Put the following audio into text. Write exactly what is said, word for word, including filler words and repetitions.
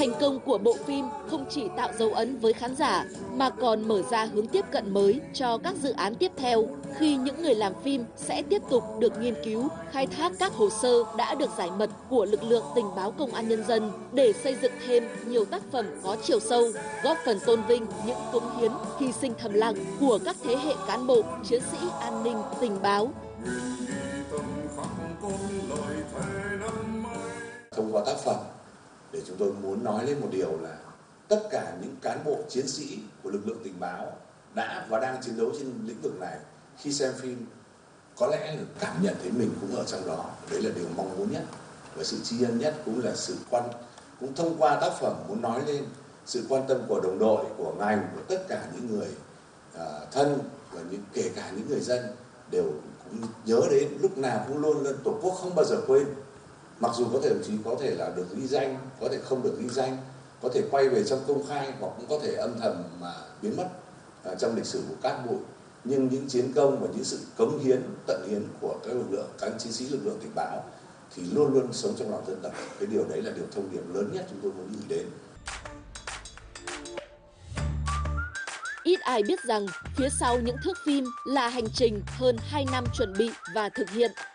Thành công của bộ phim không chỉ tạo dấu ấn với khán giả mà còn mở ra hướng tiếp cận mới cho các dự án tiếp theo khi những người làm phim sẽ tiếp tục được nghiên cứu, khai thác các hồ sơ đã được giải mật của lực lượng tình báo công an nhân dân để xây dựng thêm nhiều tác phẩm có chiều sâu, góp phần tôn vinh những cống hiến, hy sinh thầm lặng của các thế hệ cán bộ, chiến sĩ an ninh, tình báo. Thông qua tác phẩm để chúng tôi muốn nói lên một điều là tất cả những cán bộ chiến sĩ của lực lượng tình báo đã và đang chiến đấu trên lĩnh vực này khi xem phim có lẽ là cảm nhận thấy mình cũng ở trong đó. Đấy là điều mong muốn nhất và sự tri ân nhất, cũng là sự quan cũng thông qua tác phẩm muốn nói lên sự quan tâm của đồng đội, của ngành, của tất cả những người uh, thân và những kể cả những người dân đều cũng nhớ đến, lúc nào cũng luôn luôn Tổ quốc không bao giờ quên. Mặc dù có thể đồng chí có thể là được ghi danh, có thể không được ghi danh, có thể quay về trong công khai hoặc cũng có thể âm thầm mà biến mất uh, trong lịch sử của cát bụi, nhưng những chiến công và những sự cống hiến, tận hiến của các lực lượng, các chiến sĩ lực lượng tình báo thì luôn luôn sống trong lòng dân tộc. Cái điều đấy là điều thông điệp lớn nhất chúng tôi muốn gửi đến. Ít ai biết rằng phía sau những thước phim là hành trình hơn hai năm chuẩn bị và thực hiện